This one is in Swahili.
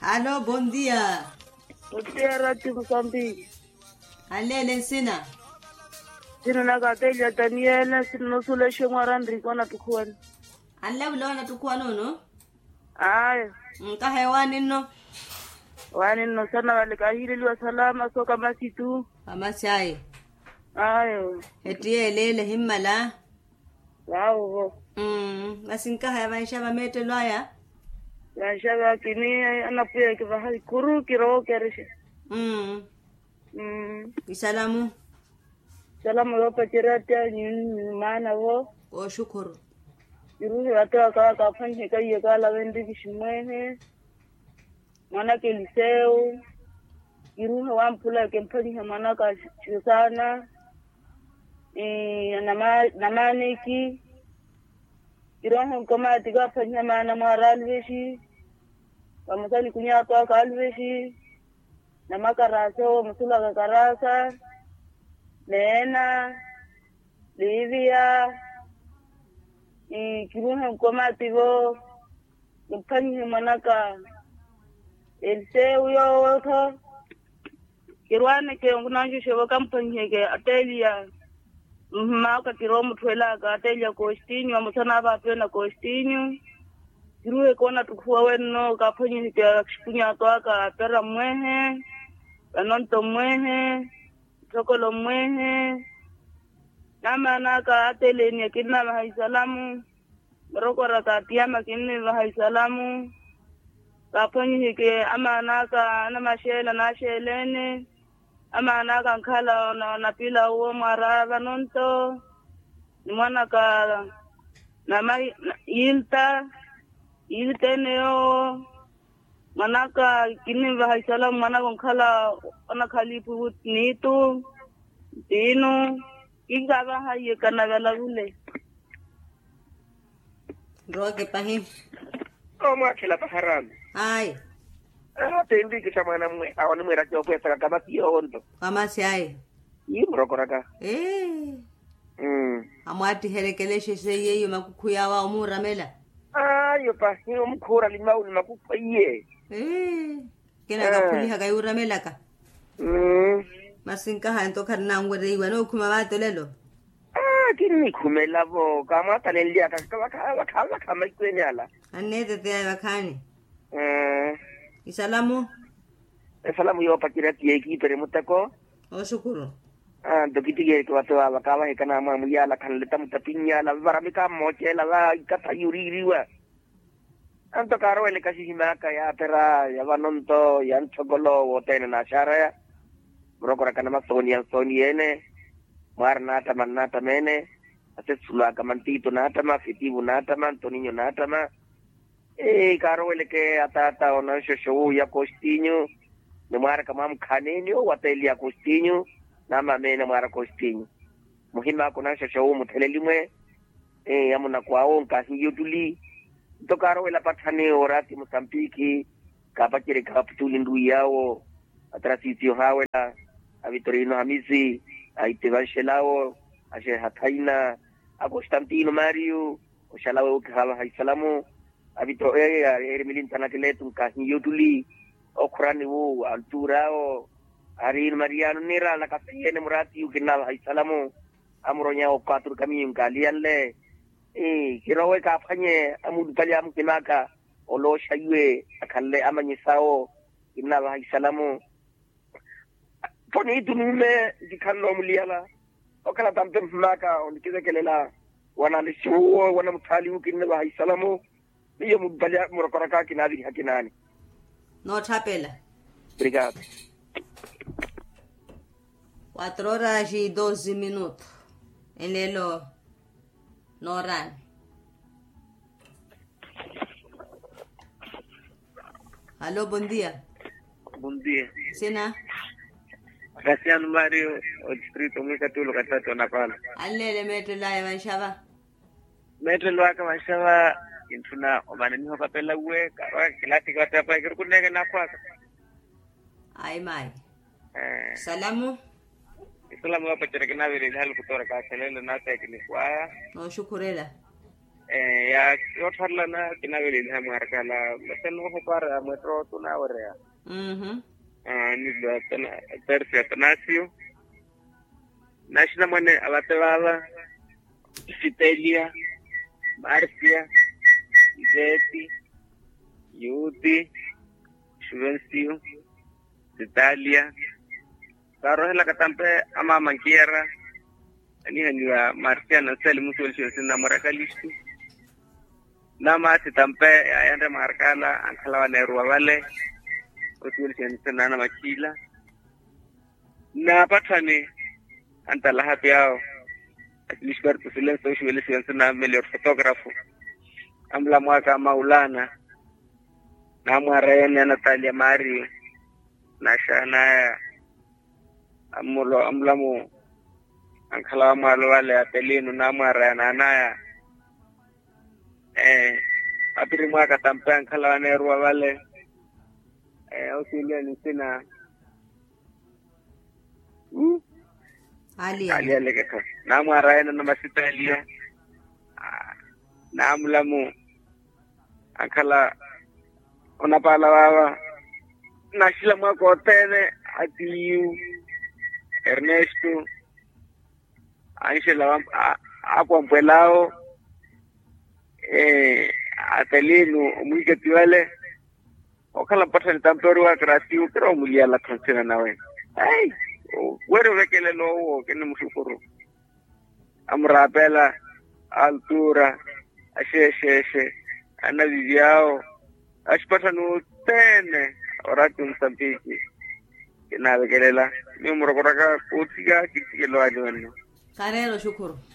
Aló, buen día. Utera ti Mozambique. Alele sina. Sino na katela Daniela sino sule shomarandri kona tukwan. Alla ulona tukua no? Ay, Nka hewani no. wani no sana wale kahiri wa salama so kama situ. Kama sai. Ayo. Etie lele himmala. Wow. Asinka hewan shaba mete loya. Ya shaba kini anapuya kibahari kuru kiro kerishe. Isalamu. Salamu wa pachirata ni maana wo. O shukuru. Iruhi watu wakawa kafanya kai kala wendi kishimwene. Mana ke liceu. Iruhi wampula kempani mana ka sana. Namaniki. Iroho kama tiga fanya mana maralweshi. Pamusali kunya kwa kalweshi. Namakaraso musula karasa. Lena. Livia. Kiruha kama tigo. Kempani mana ka liceu yo to. Kirwane ke ngunanju shebo kampani ke atelia. Maka kiro mutwela ka atelia kostinyo amusana ba pena kostinyo kiruhe kona tukua weno ka ponyi ke kunya toa ka pera mwehe kanonto mwehe chokolo mwehe nama naka atele ni kinna wa salamu roko raka tiama kinni wa salamu ka ponyi ke amana ka na mashela na shelene ama naka nkala na pila uo marava nonto ni mwana ka na mai ilteneo manaka kinimba haisala mwana nkala ona khalipu nitu dinu ingaba haye kana vela ule Roge pahi. Koma kila paharam. Ai. Tendi ke sama mwe awani mwe rakyo pwe saka kama tiyo ondo. Kama sai. Yimro koraka. Amwati herekeleshe seye yo makukuya wa umuramela. Yo pa hiyo mkura limau ni makupa iye. Kena kapuli haga uramela ka. Masinka hanto karna ngwere iwa no kuma batolelo. Kini kumela bo kama tanelia kama kama ikweni ala. Anete te bakani. Isalamu. Salamu yo pakira tieki pere mutako. O shukuru. Dokiti ke watu wakawa hekana mamuya la kanleta mutapinya la varamika moche la va ikata yuririwa. Anto karo ele kasi himaka ya pera ya vanonto ya chogolo wotene na shara. Brokora kana masoni ene. Marnata manata mene. Ate sulaka mantito nata ma fitivu nata ma Antoninho nata ma. Karo ele ke atata ona shosho ya Costinho. Ne mara kama mkanenyo wateli ya Costinho. Nama mena mara Costinho. Muhima kuna shosho mutelelimwe. Yamuna kwao nkahiyo tuli. Tokaro ele patane orati Mozambique. Kapakire kapituli ndui yao. Atrasisio hawela. A Vitorino Hamisi. A Itevanshelao. A Shehataina. A Constantino Mario. O Shalawe ukihava haisalamu. Abito Ermilin Tanakeletum Kahin Yutuli, Okrani Wu, Alturao, Arin Mariano Nira, la Cafayene Murati, Ukinal Haisalamu, Amronya o Quatro Caminho, Galianle, Hiroe Capane, Amud Paliam Kinaka, Olo Shayue, Akale Amanisao, Inal Haisalamu. Ponitu Nume, Dikano Muliala, Okala Tampem Maka, on Kizakelela, Wana Lishu, Wana Mutali Ukin Haisalamu. Niyo mubaya murakoraka kinadi hakinani. No chapela. Obrigado. 4:12. Enelo Noran. Aló, buen día. Buen día. Sina. Gracias Mario, o distrito mwika tulo katatu napala. Alele mete la yavanshaba. Metro lwaka mashaba intuna omanani ho papela uwe karwa kilati kwa tapa ikurkunege na kwasa. Ai mai. Salamu. Salamu hapa chereke na vile hali kutora ka selele na tekni kwa. No shukurela. ya yo tharlana kinabele ha markala mesen ho para metro tuna ore ni lo tana tercia tanasio national mane abatebala Citelia Marcia Zeti Yuti Shuvencio Italia Karo la katampe ama mankiera ani haniwa Marcia na sel musul shin na marakalisti nama sitampe ayanda markala ankala ne ruwale usul shin na makila na patani anta la hapiao Lisbar tusilen social shin na melior photographer amla mwaka Maulana na mwarene Natalia Mari na shana amulo amlamu ankala malo wale apelinu na mwarana naya apiri mwaka tampe ankala wanerwa wale ausilia sina alia leketo na mwarana na masitalia na amlamu ankala unapala wawa na shila mwako tene atiyu Ernesto Angela hapo mpelao atelinu mwike tiwale okala pata ni tampori wa krasi ukira umulia la kansina nawe ai wero wekele lowo kene mshukuru amrapela altura ashesheshe anavivyao ashipata nutene orati msambiki kinawekelela ni mrokoraka kutiga kitikelo ajwani Karelo shukuru